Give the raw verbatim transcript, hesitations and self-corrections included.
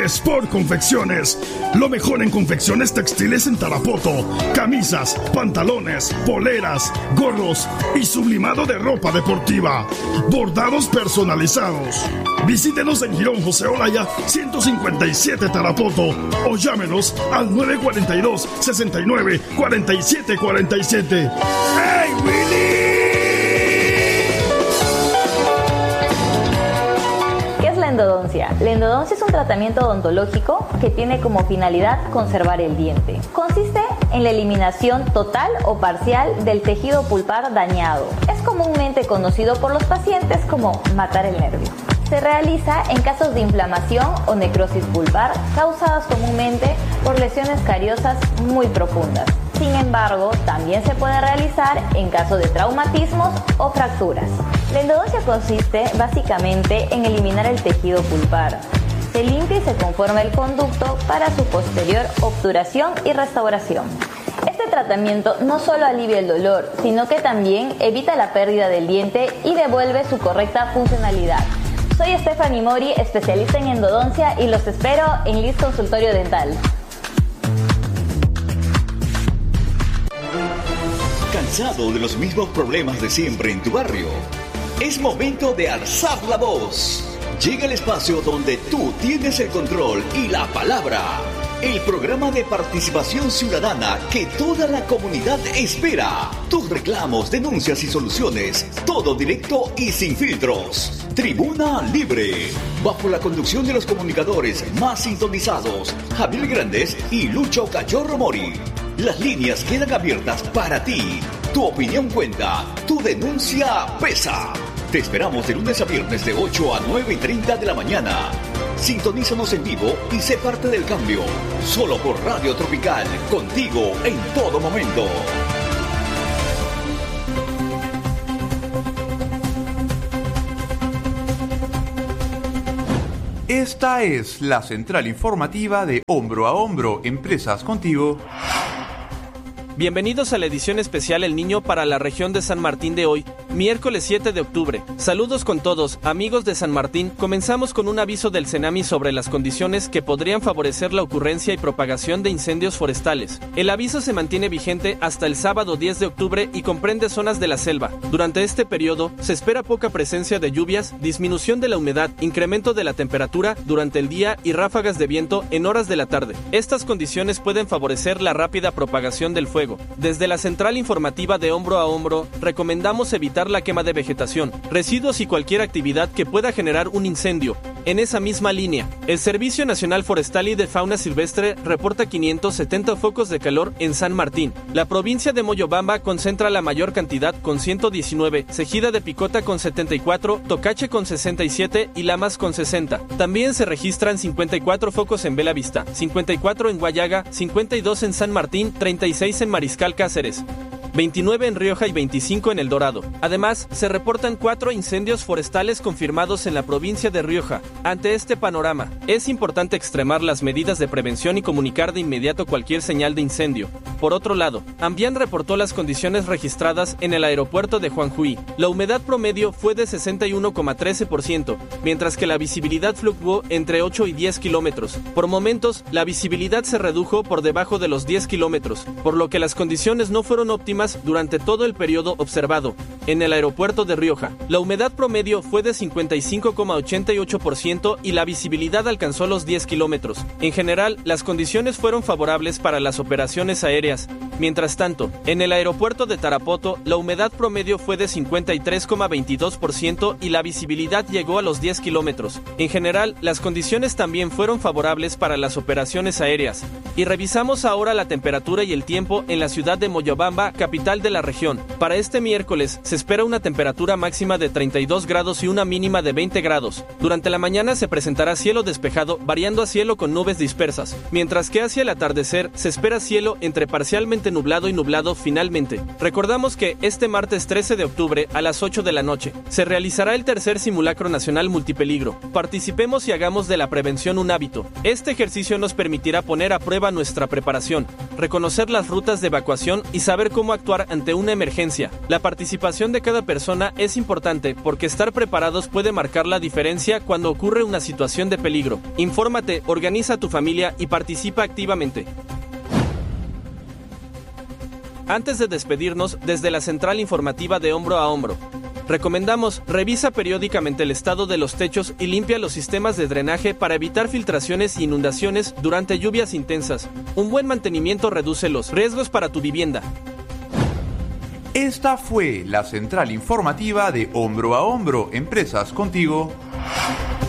Sport Confecciones, lo mejor en confecciones textiles en Tarapoto, camisas, pantalones, poleras, gorros y sublimado de ropa deportiva, bordados personalizados. Visítenos en Girón José Olaya ciento cincuenta y siete Tarapoto o llámenos al nueve cuatro dos, seis nueve, cuatro siete cuatro siete. ¡Hey, Willy! La endodoncia. La endodoncia es un tratamiento odontológico que tiene como finalidad conservar el diente. Consiste en la eliminación total o parcial del tejido pulpar dañado. Es comúnmente conocido por los pacientes como matar el nervio. Se realiza en casos de inflamación o necrosis pulpar causadas comúnmente por lesiones cariosas muy profundas. Sin embargo, también se puede realizar en caso de traumatismos o fracturas. La endodoncia consiste básicamente en eliminar el tejido pulpar. Se limpia y se conforma el conducto para su posterior obturación y restauración. Este tratamiento no solo alivia el dolor, sino que también evita la pérdida del diente y devuelve su correcta funcionalidad. Soy Stephanie Mori, especialista en endodoncia, y los espero en Liz Consultorio Dental. ¿Cansado de los mismos problemas de siempre en tu barrio? Es momento de alzar la voz. Llega el espacio donde tú tienes el control y la palabra. El programa de participación ciudadana que toda la comunidad espera. Tus reclamos, denuncias y soluciones. Todo directo y sin filtros. Tribuna Libre. Bajo la conducción de los comunicadores más sintonizados, Javier Grandes y Lucho Cachorro Mori. Las líneas quedan abiertas para ti. Tu opinión cuenta. Tu denuncia pesa. Te esperamos de lunes a viernes de ocho a nueve y treinta de la mañana. Sintonízanos en vivo y sé parte del cambio. Solo por Radio Tropical. Contigo en todo momento. Esta es la central informativa de Hombro a Hombro, Empresas Contigo. Bienvenidos a la edición especial El Niño para la región de San Martín de hoy, miércoles siete de octubre. Saludos con todos, amigos de San Martín. Comenzamos con un aviso del CENAMI sobre las condiciones que podrían favorecer la ocurrencia y propagación de incendios forestales. El aviso se mantiene vigente hasta el sábado diez de octubre y comprende zonas de la selva. Durante este periodo se espera poca presencia de lluvias, disminución de la humedad, incremento de la temperatura durante el día y ráfagas de viento en horas de la tarde. Estas condiciones pueden favorecer la rápida propagación del fuego. Desde la central informativa de Hombro a Hombro, recomendamos evitar la quema de vegetación, residuos y cualquier actividad que pueda generar un incendio. En esa misma línea, el Servicio Nacional Forestal y de Fauna Silvestre reporta quinientos setenta focos de calor en San Martín. La provincia de Moyobamba concentra la mayor cantidad con ciento diecinueve, Cejida de Picota con setenta y cuatro, Tocache con sesenta y siete y Lamas con sesenta. También se registran cincuenta y cuatro focos en Bela Vista, cincuenta y cuatro en Guayaga, cincuenta y dos en San Martín, treinta y seis en Mariscal Cáceres, veintinueve en Rioja y veinticinco en El Dorado. Además, se reportan cuatro incendios forestales confirmados en la provincia de Rioja. Ante este panorama, es importante extremar las medidas de prevención y comunicar de inmediato cualquier señal de incendio. Por otro lado, Ambián reportó las condiciones registradas en el aeropuerto de Juanjuy. La humedad promedio fue de sesenta y uno coma trece por ciento, mientras que la visibilidad fluctuó entre ocho y diez kilómetros. Por momentos, la visibilidad se redujo por debajo de los diez kilómetros, por lo que las condiciones no fueron óptimas durante todo el periodo observado. En el aeropuerto de Rioja, la humedad promedio fue de cincuenta y cinco coma ochenta y ocho por ciento y la visibilidad alcanzó los diez kilómetros. En general, las condiciones fueron favorables para las operaciones aéreas. Mientras tanto, en el aeropuerto de Tarapoto, la humedad promedio fue de cincuenta y tres coma veintidós por ciento y la visibilidad llegó a los diez kilómetros. En general, las condiciones también fueron favorables para las operaciones aéreas. Y revisamos ahora la temperatura y el tiempo en la ciudad de Moyobamba, capital de la región. Para este miércoles se espera una temperatura máxima de treinta y dos grados y una mínima de veinte grados. Durante la mañana se presentará cielo despejado, variando a cielo con nubes dispersas, mientras que hacia el atardecer se espera cielo entre parcialmente parcialmente nublado y nublado finalmente. Recordamos que este martes trece de octubre a las ocho de la noche se realizará el tercer simulacro nacional multipeligro. Participemos y hagamos de la prevención un hábito. Este ejercicio nos permitirá poner a prueba nuestra preparación, reconocer las rutas de evacuación y saber cómo actuar ante una emergencia. La participación de cada persona es importante porque estar preparados puede marcar la diferencia cuando ocurre una situación de peligro. Infórmate, organiza a tu familia y participa activamente. Antes de despedirnos, desde la central informativa de Hombro a Hombro, recomendamos revisa periódicamente el estado de los techos y limpia los sistemas de drenaje para evitar filtraciones e inundaciones durante lluvias intensas. Un buen mantenimiento reduce los riesgos para tu vivienda. Esta fue la central informativa de Hombro a Hombro, Empresas Contigo.